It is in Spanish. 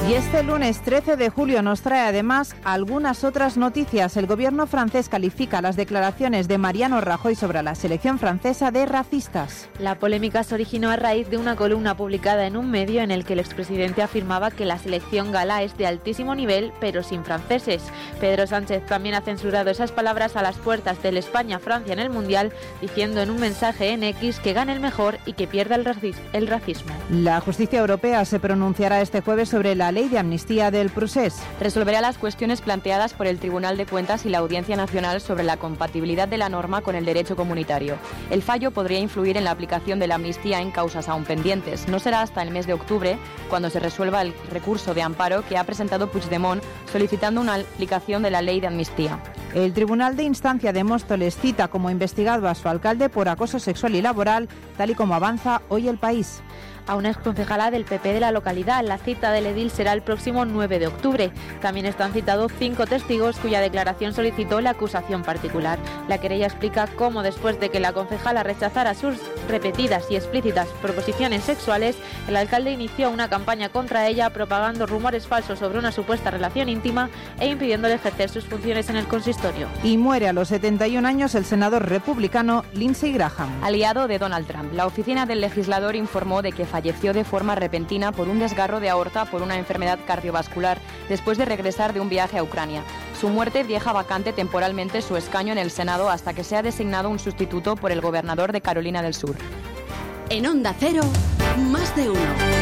Y este lunes 13 de julio nos trae además algunas otras noticias. El gobierno francés califica las declaraciones de Mariano Rajoy sobre la selección francesa de racistas. La polémica se originó a raíz de una columna publicada en un medio en el que el expresidente afirmaba que la selección gala es de altísimo nivel, pero sin franceses. Pedro Sánchez también ha censurado esas palabras a las puertas del España-Francia en el Mundial, diciendo en un mensaje en X que gane el mejor y que pierda el racismo. La justicia europea se pronunciará este jueves sobre la ley de amnistía del procés. Resolverá las cuestiones planteadas por el Tribunal de Cuentas y la Audiencia Nacional sobre la compatibilidad de la norma con el derecho comunitario. El fallo podría influir en la aplicación de la amnistía en causas aún pendientes. No será hasta el mes de octubre cuando se resuelva el recurso de amparo que ha presentado Puigdemont solicitando una aplicación de la ley de amnistía. El Tribunal de Instancia de Móstoles cita como investigado a su alcalde por acoso sexual y laboral, tal y como avanza hoy El País. A una exconcejala del PP de la localidad. La cita del edil será el próximo 9 de octubre. También están citados 5 testigos cuya declaración solicitó la acusación particular. La querella explica cómo después de que la concejala rechazara sus repetidas y explícitas proposiciones sexuales, el alcalde inició una campaña contra ella propagando rumores falsos sobre una supuesta relación íntima e impidiéndole ejercer sus funciones en el consistorio. Y muere a los 71 años el senador republicano Lindsey Graham. Aliado de Donald Trump. La oficina del legislador informó de que falleció de forma repentina por un desgarro de aorta por una enfermedad cardiovascular después de regresar de un viaje a Ucrania. Su muerte deja vacante temporalmente su escaño en el Senado hasta que sea designado un sustituto por el gobernador de Carolina del Sur. En Onda Cero, más de uno.